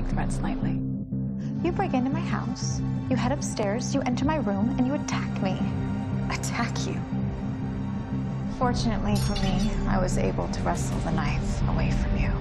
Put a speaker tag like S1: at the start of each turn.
S1: threats lightly.
S2: You break into my house, you head upstairs, you enter my room, and you attack me.
S1: Attack you?
S2: Fortunately for me, I was able to wrestle the knife away from you.